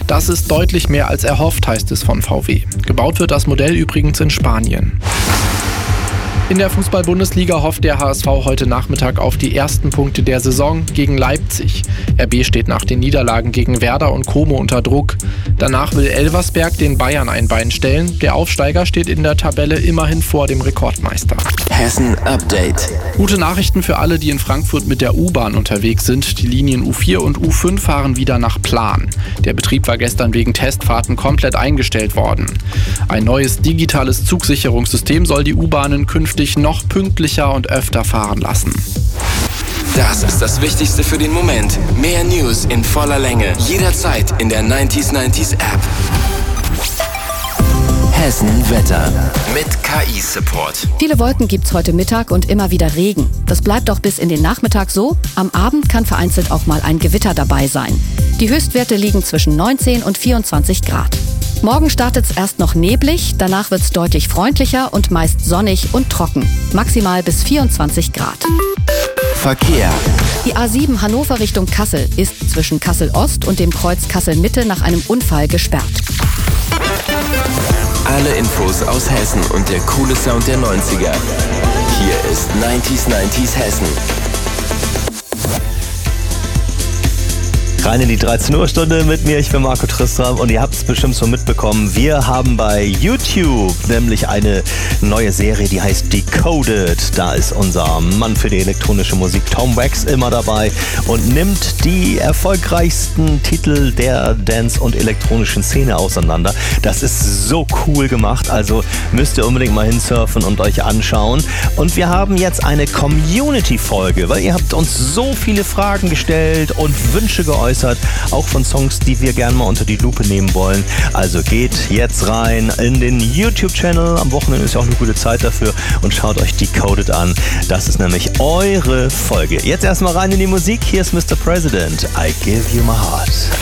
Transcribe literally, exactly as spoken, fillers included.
Das ist deutlich mehr als erhofft, heißt es von V W. Gebaut wird das Modell übrigens in Spanien. In der Fußball-Bundesliga hofft der H S V heute Nachmittag auf die ersten Punkte der Saison gegen Leipzig. R B steht nach den Niederlagen gegen Werder und Como unter Druck. Danach will Elversberg den Bayern ein Bein stellen. Der Aufsteiger steht in der Tabelle immerhin vor dem Rekordmeister. Hessen Update. Gute Nachrichten für alle, die in Frankfurt mit der U-Bahn unterwegs sind. Die Linien U vier und U fünf fahren wieder nach Plan. Der Betrieb war gestern wegen Testfahrten komplett eingestellt worden. Ein neues digitales Zugsicherungssystem soll die U-Bahnen künftig noch pünktlicher und öfter fahren lassen. Das ist das Wichtigste für den Moment. Mehr News in voller Länge. Jederzeit in der neunzig neunzig App. Hessen Wetter mit K I-Support. Viele Wolken gibt's heute Mittag und immer wieder Regen. Das bleibt auch bis in den Nachmittag so. Am Abend kann vereinzelt auch mal ein Gewitter dabei sein. Die Höchstwerte liegen zwischen neunzehn und vierundzwanzig Grad. Morgen startet's erst noch neblig, danach wird's deutlich freundlicher und meist sonnig und trocken. Maximal bis vierundzwanzig Grad. Verkehr. Die A sieben Hannover Richtung Kassel ist zwischen Kassel Ost und dem Kreuz Kassel Mitte nach einem Unfall gesperrt. Alle Infos aus Hessen und der coole Sound der neunziger. Hier ist neunzig neunzig Hessen. Rein in die dreizehn Uhr Stunde mit mir, ich bin Marco Tristram und ihr habt es bestimmt schon mitbekommen, wir haben bei YouTube nämlich eine neue Serie, die heißt Decoded. Da ist unser Mann für die elektronische Musik Tom Wax immer dabei und nimmt die erfolgreichsten Titel der Dance- und elektronischen Szene auseinander. Das ist so cool gemacht, also müsst ihr unbedingt mal hinsurfen und euch anschauen. Und wir haben jetzt eine Community-Folge, weil ihr habt uns so viele Fragen gestellt und Wünsche geäußert, auch von Songs, die wir gerne mal unter die Lupe nehmen wollen. Also geht jetzt rein in den YouTube-Channel. Am Wochenende ist ja auch eine gute Zeit dafür und schaut euch Decoded an. Das ist nämlich eure Folge. Jetzt erstmal rein in die Musik. Hier ist Mister President. I give you my heart.